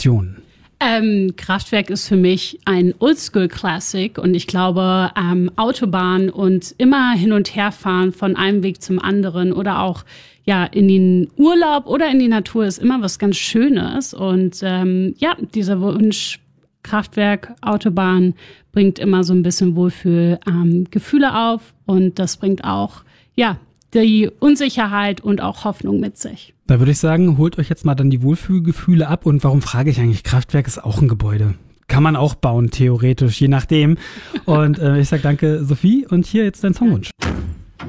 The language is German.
Assoziationen? Kraftwerk ist für mich ein Oldschool-Classic und ich glaube, Autobahn und immer hin und her fahren von einem Weg zum anderen oder auch in den Urlaub oder in die Natur ist immer was ganz Schönes und dieser Wunsch Kraftwerk, Autobahn bringt immer so ein bisschen Wohlfühlgefühle auf und das bringt auch die Unsicherheit und auch Hoffnung mit sich. Da würde ich sagen, holt euch jetzt mal dann die Wohlfühlgefühle ab. Und warum frage ich eigentlich? Kraftwerk ist auch ein Gebäude. Kann man auch bauen, theoretisch, je nachdem. Und ich sage danke, Sophie. Und hier jetzt dein Songwunsch.